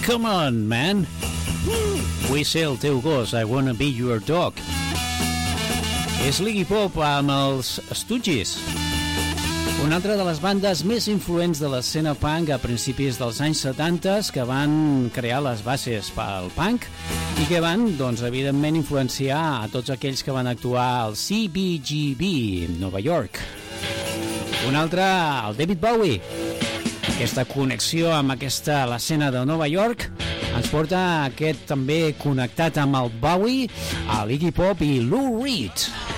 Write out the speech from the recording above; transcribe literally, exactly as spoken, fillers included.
Come on, man. Vull ser el teu gos, I wanna be your dog. És l'Iggy Pop amb els Stooges, una altra de les bandes més influents de l'escena punk a principis dels anys setanta que van crear les bases pel punk i que van, doncs, evidentment influenciar a tots aquells que van actuar al C B G B, Nova York. Un altre, el David Bowie. Aquesta connexió amb aquesta l'escena de Nova York ens porta aquest també connectat amb el Bowie, a l'Iggy Pop i Lou Reed.